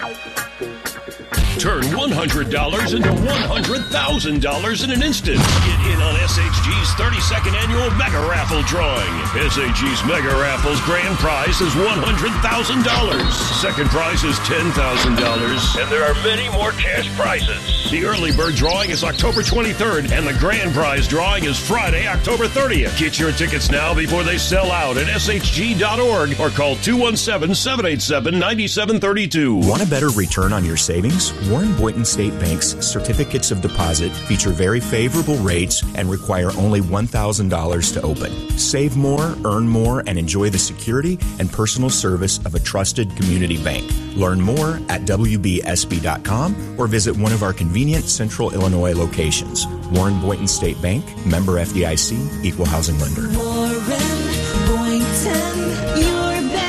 Turn $100 into $100,000 in an instant. Get in on SHG's 32nd annual Mega Raffle drawing. SHG's Mega Raffle's grand prize is $100,000. Second prize is $10,000. And there are many more cash prizes. The early bird drawing is October 23rd, and the grand prize drawing is Friday, October 30th. Get your tickets now before they sell out at shg.org or call 217-787-9732. Want a better return on your savings? Warren Boynton State Bank's certificates of deposit feature very favorable rates and require only $1,000 to open. Save more, earn more, and enjoy the security and personal service of a trusted community bank. Learn more at WBSB.com or visit one of our convenient Central Illinois locations. Warren Boynton State Bank, member FDIC, equal housing lender. Warren Boynton, your bank.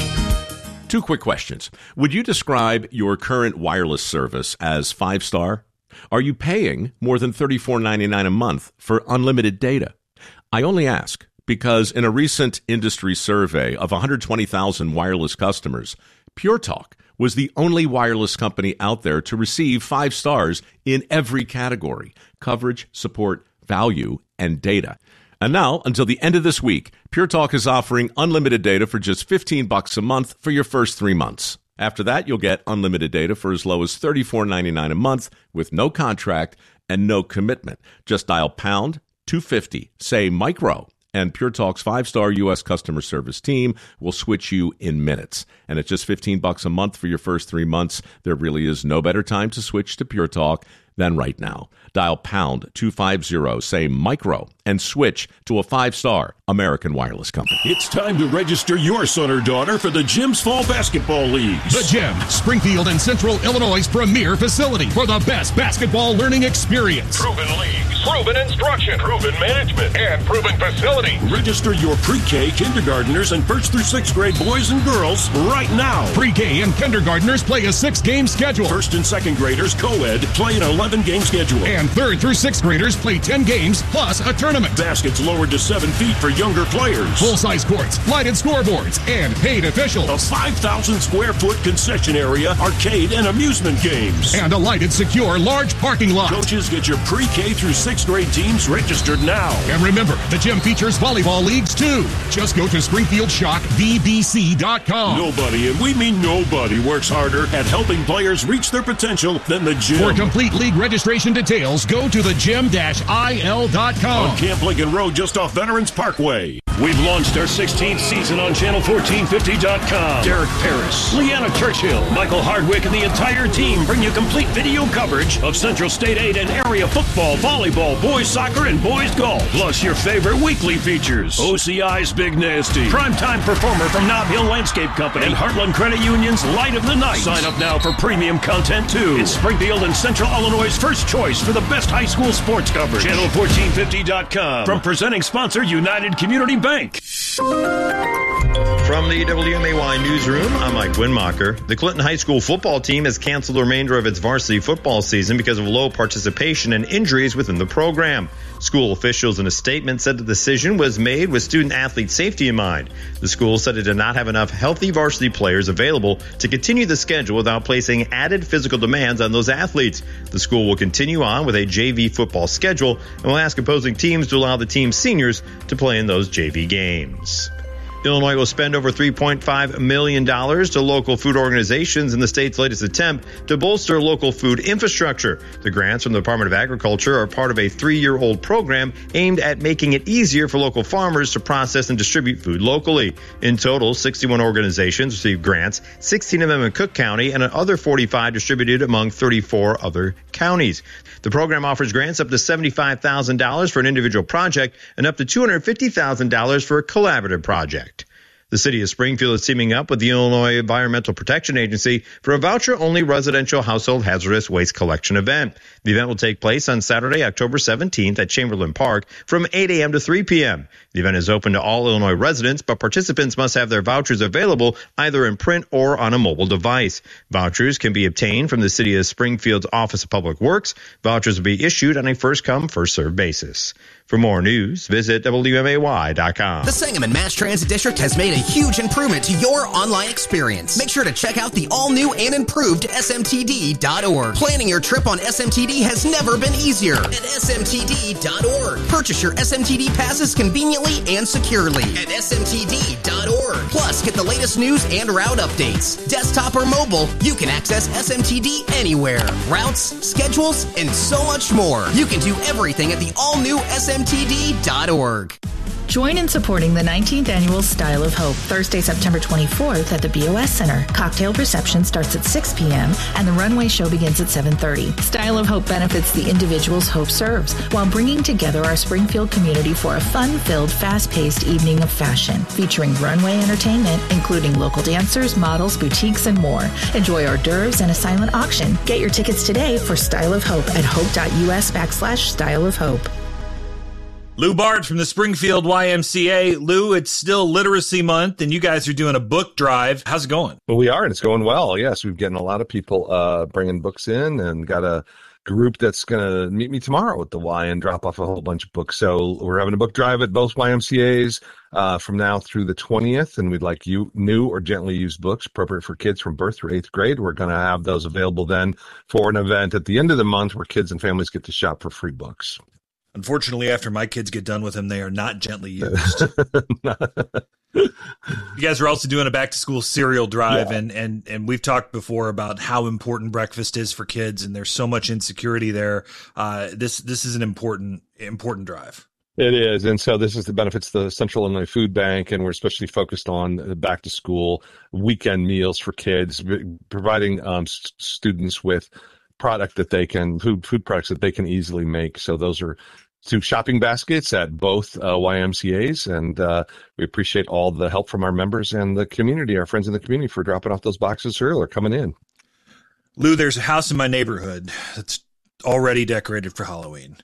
Two quick questions. Would you describe your current wireless service as 5-star? Are you paying more than $34.99 a month for unlimited data? I only ask because in a recent industry survey of 120,000 wireless customers, Pure Talk was the only wireless company out there to receive 5 stars in every category: coverage, support, value, and data. And now, until the end of this week, Pure Talk is offering unlimited data for just $15 a month for your first 3 months. After that, you'll get unlimited data for as low as $34.99 a month with no contract and no commitment. Just dial pound 250, say micro, and Pure Talk's 5-star U.S. customer service team will switch you in minutes. And at just $15 a month for your first 3 months, there really is no better time to switch to Pure Talk than right now. Dial pound 250, say micro, and switch to a 5-star American wireless company. It's time to register your son or daughter for the Gym's Fall Basketball Leagues. The Gym, Springfield and Central Illinois' premier facility for the best basketball learning experience. Proven leagues, proven instruction, proven management, and proven facility. Register your pre-K, kindergartners, and 1st through 6th grade boys and girls right now. Pre-K and kindergartners play a 6-game schedule. 1st and 2nd graders, co-ed, play an 11-game schedule. And 3rd through 6th graders play 10 games plus a tournament. Baskets lowered to 7 feet for younger players. Full-size courts, lighted scoreboards, and paid officials. A 5,000 square foot concession area, arcade, and amusement games. And a lighted, secure, large parking lot. Coaches, get your pre-K through 6th grade teams registered now. And remember, the gym features volleyball leagues too. Just go to SpringfieldShockVBC.com. Nobody, and we mean nobody, works harder at helping players reach their potential than the gym. For complete league registration details, go to thegym-il.com. On Camp Lincoln Road, just off Veterans Parkway. We've launched our 16th season on Channel1450.com. Derek Paris, Leanna Churchill, Michael Hardwick, and the entire team bring you complete video coverage of Central State 8 and area football, volleyball, boys soccer, and boys golf. Plus your favorite weekly features. OCI's Big Nasty, primetime performer from Nob Hill Landscape Company, and Heartland Credit Union's Light of the Night. Sign up now for premium content too. It's Springfield and Central Illinois' first choice for the best high school sports coverage. Channel1450.com. From presenting sponsor United Community Bank. From the WMAY newsroom, I'm Mike Winmacher. The Clinton High School football team has canceled the remainder of its varsity football season because of low participation and injuries within the program. School officials in a statement said the decision was made with student-athlete safety in mind. The school said it did not have enough healthy varsity players available to continue the schedule without placing added physical demands on those athletes. The school will continue on with a JV football schedule and will ask opposing teams to allow the team's seniors to play in those JV games. Illinois will spend over $3.5 million to local food organizations in the state's latest attempt to bolster local food infrastructure. The grants from the Department of Agriculture are part of a 3-year-old program aimed at making it easier for local farmers to process and distribute food locally. In total, 61 organizations received grants, 16 of them in Cook County, and another 45 distributed among 34 other counties. The program offers grants up to $75,000 for an individual project and up to $250,000 for a collaborative project. The city of Springfield is teaming up with the Illinois Environmental Protection Agency for a voucher-only residential household hazardous waste collection event. The event will take place on Saturday, October 17th at Chamberlain Park from 8 a.m. to 3 p.m. The event is open to all Illinois residents, but participants must have their vouchers available either in print or on a mobile device. Vouchers can be obtained from the city of Springfield's Office of Public Works. Vouchers will be issued on a first-come, first-served basis. For more news, visit WMAY.com. The Sangamon Mass Transit District has made a huge improvement to your online experience. Make sure to check out the all-new and improved SMTD.org. Planning your trip on SMTD has never been easier at SMTD.org. Purchase your SMTD passes conveniently and securely at SMTD.org. Plus, get the latest news and route updates. Desktop or mobile, you can access SMTD anywhere. Routes, schedules, and so much more. You can do everything at the all-new SMTD.org. Join in supporting the 19th Annual Style of Hope, Thursday, September 24th at the BOS Center. Cocktail reception starts at 6 p.m. and the runway show begins at 7:30. Style of Hope benefits the individuals Hope serves while bringing together our Springfield community for a fun-filled, fast-paced evening of fashion, featuring runway entertainment, including local dancers, models, boutiques, and more. Enjoy hors d'oeuvres and a silent auction. Get your tickets today for Style of Hope at hope.us/Style of Hope. Lou Bard from the Springfield YMCA. Lou, it's still Literacy Month, and you guys are doing a book drive. How's it going? Well, we are, and it's going well. Yes, we've getting a lot of people bringing books in, and got a group that's going to meet me tomorrow at the Y and drop off a whole bunch of books. So we're having a book drive at both YMCAs from now through the 20th, and we'd like you new or gently used books appropriate for kids from birth through 8th grade. We're going to have those available then for an event at the end of the month where kids and families get to shop for free books. Unfortunately, after my kids get done with them, they are not gently used. You guys are also doing a back-to-school cereal drive, Yeah. and we've talked before about how important breakfast is for kids, and there's so much insecurity there. This is an important drive. It is, and so this is the benefits of the Central Illinois Food Bank, and we're especially focused on the back-to-school weekend meals for kids, providing students with product that they can food products that they can easily make. So those are 2 shopping baskets at both YMCAs, and we appreciate all the help from our members and the community, our friends in the community, for dropping off those boxes of cereal or coming in. Lou, there's a house in my neighborhood that's already decorated for Halloween.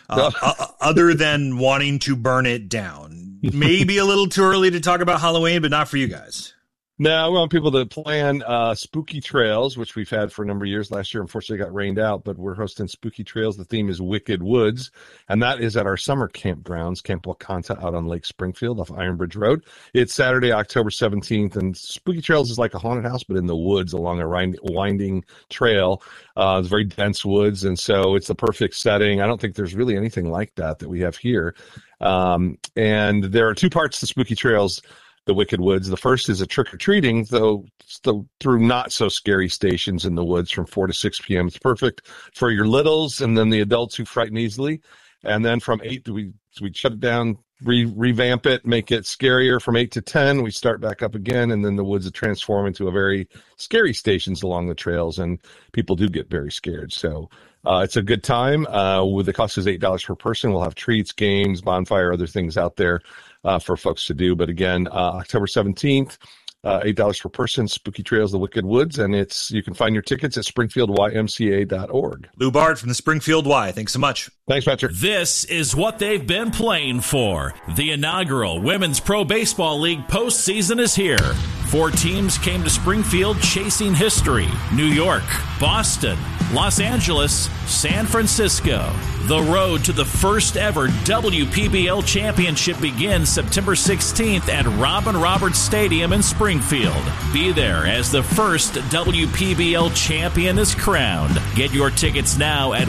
Other than wanting to burn it down, maybe a little too early to talk about Halloween, but not for you guys. Now, we want people to plan spooky trails, which we've had for a number of years. Last year, unfortunately, got rained out, but we're hosting spooky trails. The theme is Wicked Woods, and that is at our summer campgrounds, Camp Wakanta out on Lake Springfield off Iron Bridge Road. It's Saturday, October 17th, and Spooky Trails is like a haunted house, but in the woods along a winding trail. It's very dense woods, and so it's the perfect setting. I don't think there's really anything like that we have here. And there are 2 parts to Spooky Trails, the Wicked Woods. The first is a trick-or-treating, though through not-so-scary stations in the woods from 4 to 6 p.m. It's perfect for your littles and then the adults who frighten easily. And then from 8, we shut it down, revamp it, make it scarier. From 8 to 10, we start back up again, and then the woods transform into a very scary stations along the trails, and people do get very scared. So it's a good time. The cost is $8 per person. We'll have treats, games, bonfire, other things out there for folks to do. But again, October 17th, $8 per person, Spooky Trails, the Wicked Woods, and you can find your tickets at springfieldymca.org. Lou Bard from the Springfield Y. Thanks so much. Thanks, Patrick. This is what they've been playing for. The inaugural Women's Pro Baseball League postseason is here. 4 teams came to Springfield chasing history. New York, Boston, Los Angeles, San Francisco. The road to the first ever WPBL championship begins September 16th at Robin Roberts Stadium in Springfield. Be there as the first WPBL champion is crowned. Get your tickets now at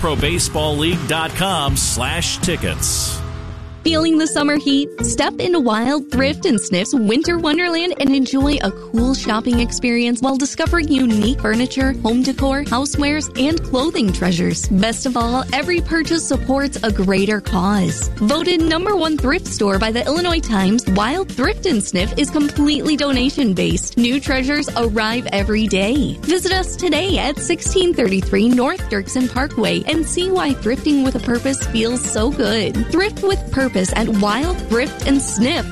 womensprobaseballleague.com/tickets. Feeling the summer heat? Step into Wild Thrift and Sniff's Winter Wonderland and enjoy a cool shopping experience while discovering unique furniture, home decor, housewares, and clothing treasures. Best of all, every purchase supports a greater cause. Voted #1 thrift store by the Illinois Times, Wild Thrift and Sniff is completely donation-based. New treasures arrive every day. Visit us today at 1633 North Dirksen Parkway and see why thrifting with a purpose feels so good. Thrift with purpose at Wild Thrift and Sniff.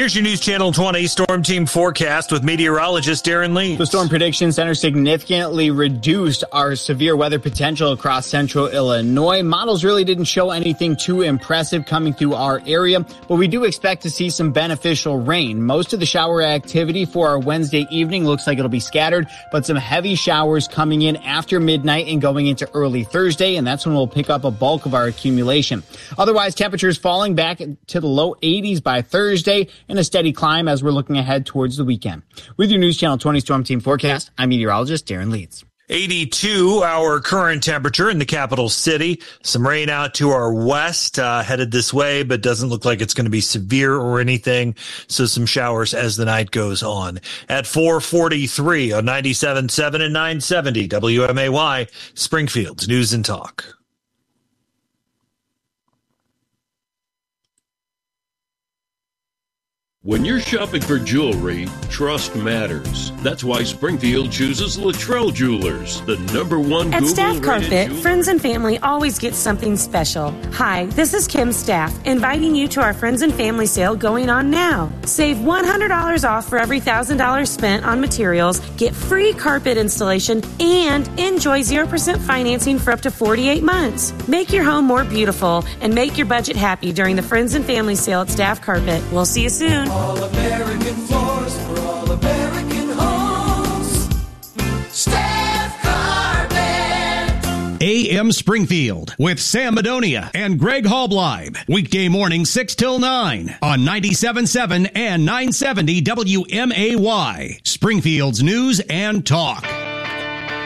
Here's your News Channel 20 Storm Team forecast with meteorologist Darren Lee. The Storm Prediction Center significantly reduced our severe weather potential across central Illinois. Models really didn't show anything too impressive coming through our area, but we do expect to see some beneficial rain. Most of the shower activity for our Wednesday evening looks like it'll be scattered, but some heavy showers coming in after midnight and going into early Thursday, and that's when we'll pick up a bulk of our accumulation. Otherwise, temperatures falling back to the low 80s by Thursday, and a steady climb as we're looking ahead towards the weekend. With your News Channel 20 Storm Team forecast, I'm meteorologist Darren Leeds. 82 our current temperature in the capital city. Some rain out to our west, headed this way, but doesn't look like it's going to be severe or anything. So some showers as the night goes on. At 4:43 on 97.7 and 970 WMAY, Springfield's News and Talk. When you're shopping for jewelry, trust matters. That's why Springfield chooses Luttrell Jewelers, the #1 At Google Staff Carpet, rated friends and family always get something special. Hi, this is Kim Staff, inviting you to our Friends and Family sale going on now. Save $100 off for every $1,000 spent on materials, get free carpet installation, and enjoy 0% financing for up to 48 months. Make your home more beautiful and make your budget happy during the Friends and Family sale at Staff Carpet. We'll see you soon. All-American floors for all-American homes. Staff Carpet. AM Springfield with Sam Madonia and Greg Halbleib. Weekday morning 6 till 9 on 97.7 and 970 WMAY. Springfield's News and Talk.